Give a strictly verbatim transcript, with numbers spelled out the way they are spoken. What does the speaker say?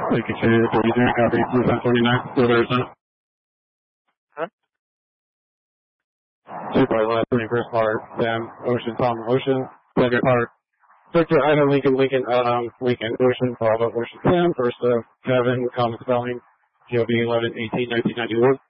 Lincoln City, thirty-three, copy, ten twenty-nine, still Arizona. Huh? Two by last, twenty-first Park, Sam, Ocean, Tom, Ocean, Pleasure Park, Victor, Idaho, Lincoln, Lincoln, um, Lincoln, Ocean, Bravo, Ocean, Sam, first, uh, Kevin, common spelling, G O B eleven eighteen nineteen ninety-one.